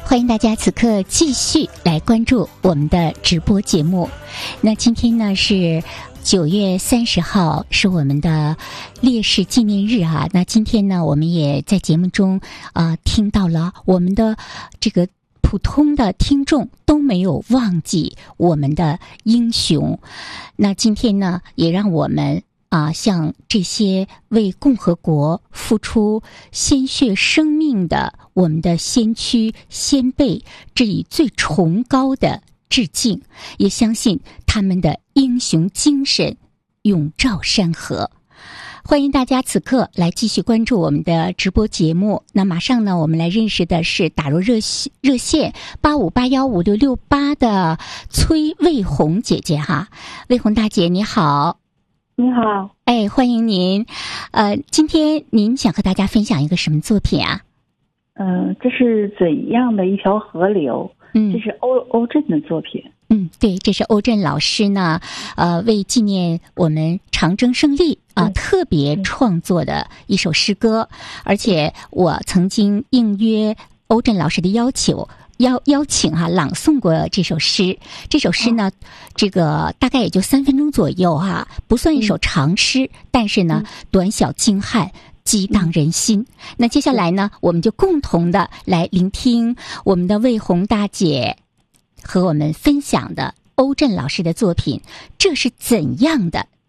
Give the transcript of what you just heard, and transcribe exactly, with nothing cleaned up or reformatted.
欢迎大家此刻继续来关注我们的直播节目。那今天呢是九月三十号，是我们的烈士纪念日啊。那今天呢，我们也在节目中啊、呃、听到了我们的这个普通的听众都没有忘记我们的英雄。那今天呢，也让我们啊，向这些为共和国付出鲜血生命的我们的先驱先辈致以最崇高的致敬，也相信他们的英雄精神永照山河。欢迎大家此刻来继续关注我们的直播节目。那马上呢，我们来认识的是打入热热线八五八幺五六六八的崔卫红姐姐哈。卫红大姐你好。 你好， 哎，欢迎您。呃，今天您想和大家分享一个什么作品啊？ 嗯、呃，这是怎样的一条河流？ 嗯， 这是欧欧震的作品。 嗯，对，这是欧震老师呢，呃，为纪念我们长征胜利啊、呃，特别创作的一首诗歌。而且我曾经应约欧震老师的要求。邀邀请哈、啊、朗诵过这首诗，这首诗呢，哦、这个大概也就三分钟左右哈、啊，不算一首长诗，嗯、但是呢，嗯、短小精悍，激荡人心。嗯、那接下来呢，我们就共同的来聆听我们的卫红大姐和我们分享的欧震老师的作品，这是怎样的